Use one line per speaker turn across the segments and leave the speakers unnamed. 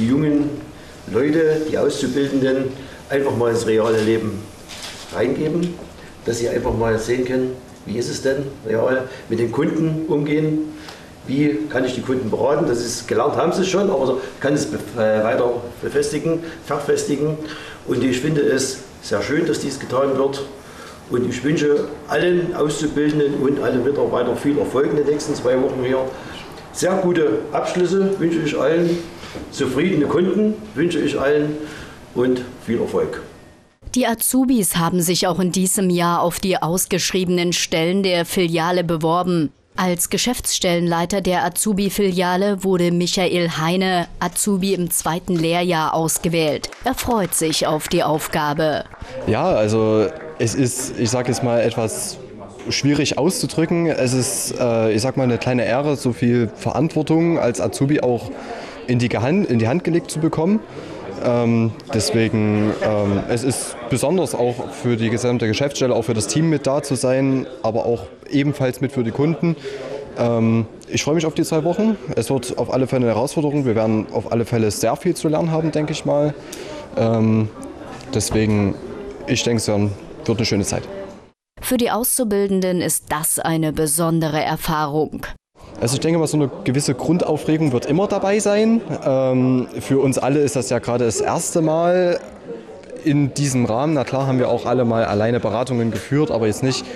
jungen Leute, die Auszubildenden, einfach mal ins reale Leben reingeben, dass sie einfach mal sehen können, wie ist es denn real mit den Kunden umgehen, wie kann ich die Kunden beraten, das ist gelernt haben sie schon, aber kann es weiter befestigen, verfestigen und ich finde es sehr schön, dass dies getan wird und ich wünsche allen Auszubildenden und allen Mitarbeitern viel Erfolg in den nächsten 2 Wochen hier. Sehr gute Abschlüsse wünsche ich allen, zufriedene Kunden wünsche ich allen und viel Erfolg.
Die Azubis haben sich auch in diesem Jahr auf die ausgeschriebenen Stellen der Filiale beworben. Als Geschäftsstellenleiter der Azubi-Filiale wurde Michael Heine, Azubi im 2. Lehrjahr, ausgewählt. Er freut sich auf die Aufgabe.
Ja, also es ist, ich sage jetzt mal, etwas schwierig auszudrücken. Es ist, ich sag mal, eine kleine Ehre, so viel Verantwortung als Azubi auch in die Hand gelegt zu bekommen. Deswegen, es ist besonders auch für die gesamte Geschäftsstelle, auch für das Team mit da zu sein, aber auch ebenfalls mit für die Kunden. Ich freue mich auf die 2 Wochen. Es wird auf alle Fälle eine Herausforderung. Wir werden auf alle Fälle sehr viel zu lernen haben, denke ich mal. Deswegen, ich denke, es wird eine schöne Zeit.
Für die Auszubildenden ist das eine besondere Erfahrung.
Also ich denke mal, so eine gewisse Grundaufregung wird immer dabei sein. Für uns alle ist das ja gerade das erste Mal in diesem Rahmen. Na klar haben wir auch alle mal alleine Beratungen geführt, aber jetzt nicht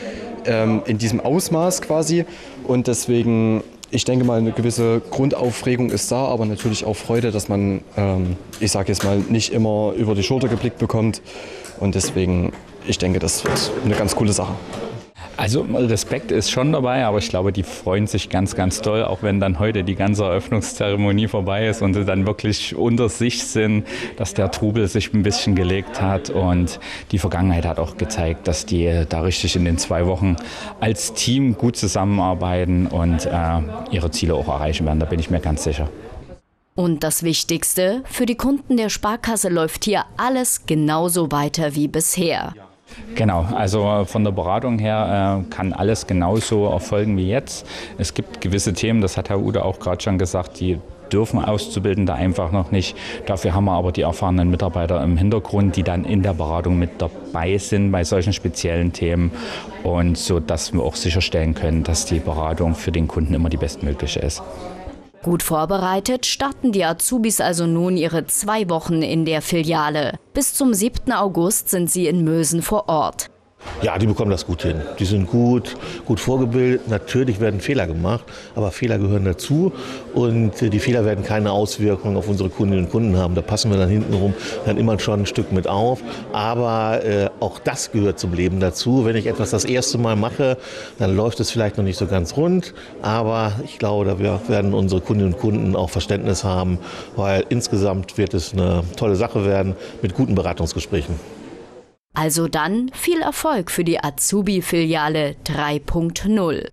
in diesem Ausmaß quasi. Und deswegen, ich denke mal, eine gewisse Grundaufregung ist da, aber natürlich auch Freude, dass man, ich sage jetzt mal, nicht immer über die Schulter geblickt bekommt. Und deswegen, ich denke, das wird eine ganz coole Sache.
Also Respekt ist schon dabei, aber ich glaube, die freuen sich ganz, ganz doll, auch wenn dann heute die ganze Eröffnungszeremonie vorbei ist und sie dann wirklich unter sich sind, dass der Trubel sich ein bisschen gelegt hat. Und die Vergangenheit hat auch gezeigt, dass die da richtig in den 2 Wochen als Team gut zusammenarbeiten und ihre Ziele auch erreichen werden. Da bin ich mir ganz sicher.
Und das Wichtigste, für die Kunden der Sparkasse läuft hier alles genauso weiter wie bisher.
Genau, also von der Beratung her kann alles genauso erfolgen wie jetzt. Es gibt gewisse Themen, das hat Herr Ude auch gerade schon gesagt, die dürfen Auszubildende einfach noch nicht. Dafür haben wir aber die erfahrenen Mitarbeiter im Hintergrund, die dann in der Beratung mit dabei sind bei solchen speziellen Themen und so, dass wir auch sicherstellen können, dass die Beratung für den Kunden immer die bestmögliche ist.
Gut vorbereitet starten die Azubis also nun ihre 2 Wochen in der Filiale. Bis zum 7. August sind sie in Mösen vor Ort.
Ja, die bekommen das gut hin. Die sind gut vorgebildet. Natürlich werden Fehler gemacht, aber Fehler gehören dazu. Und die Fehler werden keine Auswirkungen auf unsere Kundinnen und Kunden haben. Da passen wir dann hintenrum dann immer schon ein Stück mit auf. Aber auch das gehört zum Leben dazu. Wenn ich etwas das erste Mal mache, dann läuft es vielleicht noch nicht so ganz rund. Aber ich glaube, da werden unsere Kundinnen und Kunden auch Verständnis haben, weil insgesamt wird es eine tolle Sache werden mit guten Beratungsgesprächen.
Also dann viel Erfolg für die Azubi-Filiale 3.0.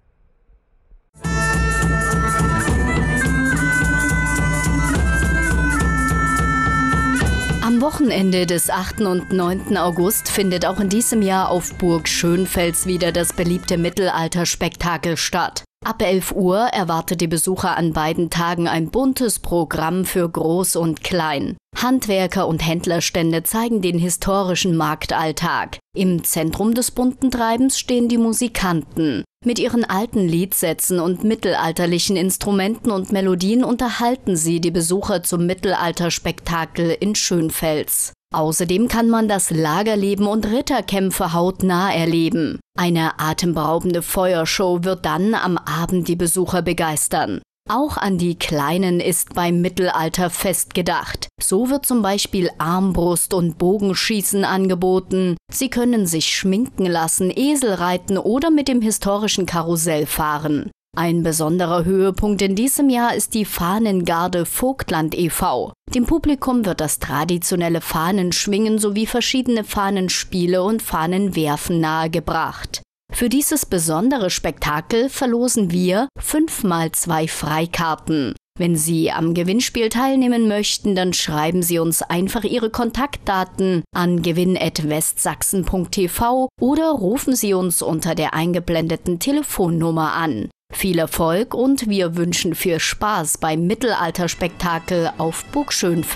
Am Wochenende des 8. und 9. August findet auch in diesem Jahr auf Burg Schönfels wieder das beliebte Mittelalterspektakel statt. Ab 11 Uhr erwartet die Besucher an beiden Tagen ein buntes Programm für Groß und Klein. Handwerker- und Händlerstände zeigen den historischen Marktalltag. Im Zentrum des bunten Treibens stehen die Musikanten. Mit ihren alten Liedsätzen und mittelalterlichen Instrumenten und Melodien unterhalten sie die Besucher zum Mittelalterspektakel in Schönfels. Außerdem kann man das Lagerleben und Ritterkämpfe hautnah erleben. Eine atemberaubende Feuershow wird dann am Abend die Besucher begeistern. Auch an die Kleinen ist beim Mittelalterfest gedacht. So wird zum Beispiel Armbrust und Bogenschießen angeboten. Sie können sich schminken lassen, Esel reiten oder mit dem historischen Karussell fahren. Ein besonderer Höhepunkt in diesem Jahr ist die Fahnengarde Vogtland e.V. Dem Publikum wird das traditionelle Fahnenschwingen sowie verschiedene Fahnenspiele und Fahnenwerfen nahegebracht. Für dieses besondere Spektakel verlosen wir 5x2 Freikarten. Wenn Sie am Gewinnspiel teilnehmen möchten, dann schreiben Sie uns einfach Ihre Kontaktdaten an gewinn@westsachsen.tv oder rufen Sie uns unter der eingeblendeten Telefonnummer an. Viel Erfolg und wir wünschen viel Spaß beim Mittelalterspektakel auf Burg Schönfels.